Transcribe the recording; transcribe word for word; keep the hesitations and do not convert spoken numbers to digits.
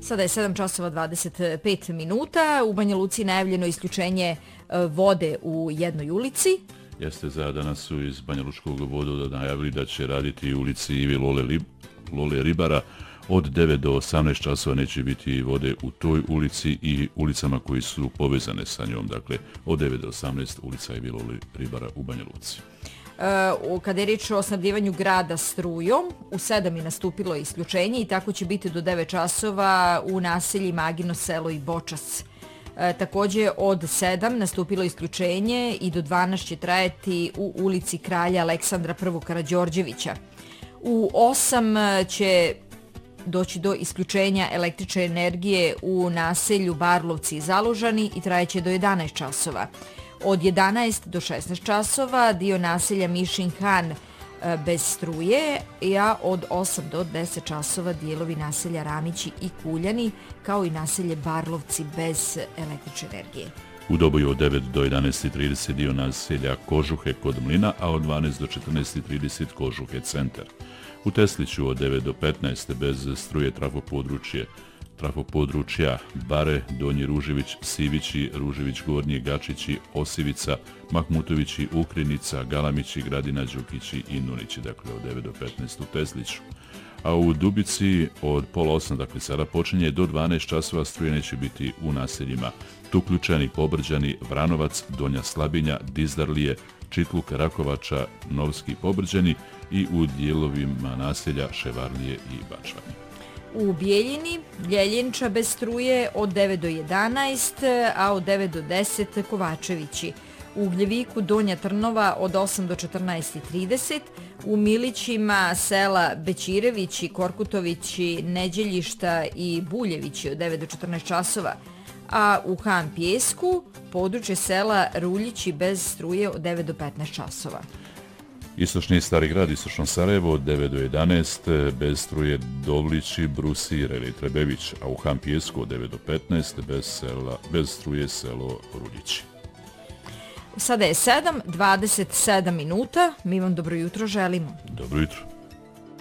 Sada je sedam časova dvadeset pet minuta. U Banja Luci najavljeno isključenje vode u jednoj ulici. Jeste, za danas su iz Banja Lučkog vodovoda najavili da će raditi u ulici Ivi Lole, Lib, Lole Ribara. Od devet do osamnaest časova neće biti vode u toj ulici i ulicama koji su povezane sa njom. Dakle, od devet do osamnaest ulica Ivi Lole Ribara u Banja Luci. Uh, kada je riječ o snabdijevanju grada strujom, u sedam je nastupilo isključenje i tako će biti do devet časova u naseljima Agino selo i Bočas. E, također od sedam nastupilo isključenje i do dvanaest će trajati u ulici Kralja Aleksandra I. Karađorđevića. U osam će doći do isključenja električne energije u naselju Barlovci i Zalužani i trajeće do jedanaest časova. Od jedanaest do šesnaest časova dio naselja Mišin Han bez struje, a od osam do deset časova dijelovi naselja Ramići i Kuljani, kao i naselje Barlovci bez električne energije. U Doboju od devet do jedanaest i trideset dio naselja Kožuhe kod Mlina, a od dvanaest do četrnaest i trideset Kožuhe centar. U Tesliću od devet do petnaest bez struje trafopodručje trafopodručja Bare, Donji Ružević, Sivići, Ružević Gornji, Gačići, Osivica, Mahmutovići, Ukrinica, Galamići, Gradina, Đukići i Nunići, dakle od devet do petnaest u Tesliću. A u Dubici od pola osam, dakle sada počinje, do dvanaest časova struje neće biti u naseljima Tuključani, Pobrđani, Vranovac, Donja Slabinja, Dizdarlije, Čitluk, Rakovača, Novski, Pobrđani i u dijelovima naselja Ševarlije i Bačvani. U Bijeljini, Ljeljenča bez struje od devet do jedanaest, a od devet do deset Kovačevići. U Ugljeviku, Donja Trnova od osam do četrnaest i trideset, u Milićima sela Bećirevići, Korkutovići, Neđeljišta i Buljevići od devet do četrnaest časova, a u Han Pjesku područje sela Ruljići bez struje od devet do petnaest časova. Istočni Stari grad, istočno Sarajevo od devet do jedanaest, bez struje Dovlići, Brusi, Reli Trebević, a u Han Pjesku od devet do petnaest, bez, sela, bez struje selo Ruljići. Sada je sedam, dvadeset sedam minuta, mi vam dobro jutro želimo. Dobro jutro.